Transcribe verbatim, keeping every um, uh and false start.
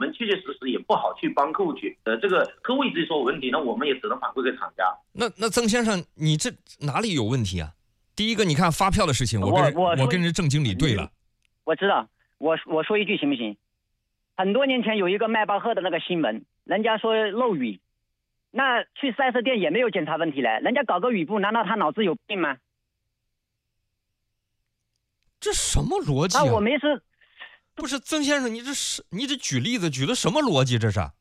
们确确实实也不好去帮客户去呃这个客户一直说有问题，那我们也只能反馈给厂家。 那那曾先生，你这哪里有问题啊？第一个，你看发票的事情，我跟人我, 我, 我跟人郑经理对了。 我知道，我我说一句行不行？很多年前有一个迈巴赫的那个新闻，人家说漏雨，那去 四 S 店也没有检查问题来，人家搞个雨布，难道他脑子有病吗？ 这什么逻辑啊？ 啊，我没事。 不是曾先生，你这是你这举例子举的什么逻辑？这是？